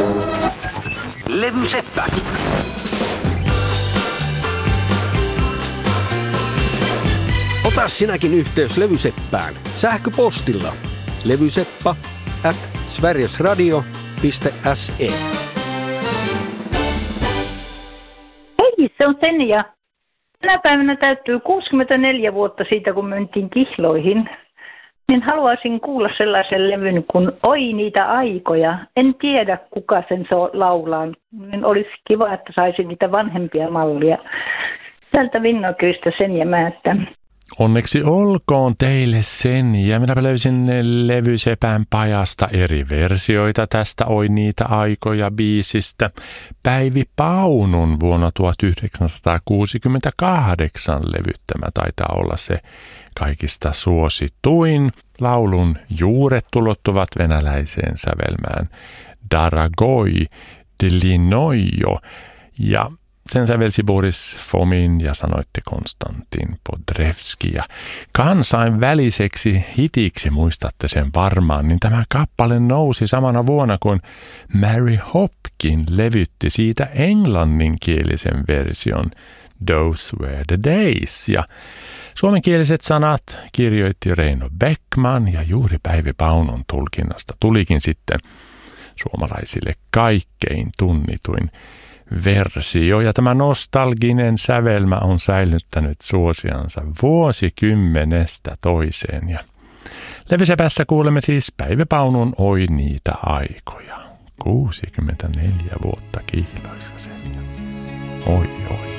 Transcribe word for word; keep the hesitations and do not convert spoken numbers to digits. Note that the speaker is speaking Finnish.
Levyseppä. Ota sinäkin yhteys Levyseppään sähköpostilla levyseppä at sverigesradio piste se. Hei, se on Senja. Tänä päivänä täytyy kuusikymmentäneljä vuotta siitä, kun mentiin kihloihin. Niin haluaisin kuulla sellaisen levyn kuin Oi niitä aikoja. En tiedä, kuka sen so laulaa. Niin olisi kiva, että saisin niitä vanhempia mallia. Täältä Vinnokyistä Senjämäältä. Onneksi olkoon teille sen, ja minä löysin Levysepän pajasta eri versioita tästä Oi niitä aikoja -biisistä. Päivi Paunun vuonna tuhatyhdeksänsataakuusikymmentäkahdeksan levyttämä taitaa olla se kaikista suosituin. Laulun juuret ulottuvat venäläiseen sävelmään Daragoi Dlinojo, ja sen sävelsi Boris Fomin ja sanoitte Konstantin Podrevski. Ja kansainväliseksi hitiksi, muistatte sen varmaan, niin tämä kappale nousi samana vuonna, kun Mary Hopkin levytti siitä englanninkielisen version Those Were the Days. Ja suomenkieliset sanat kirjoitti Reino Beckman, ja juuri Päivi Paunun tulkinnasta tulikin sitten suomalaisille kaikkein tunnituin versio, ja tämä nostalginen sävelmä on säilyttänyt suosiansa vuosikymmenestä toiseen. Ja Levysepässä kuulemme siis Päivi Paunun Oi niitä aikoja. kuusikymmentäneljä vuotta kihloissa sen. Oi oi.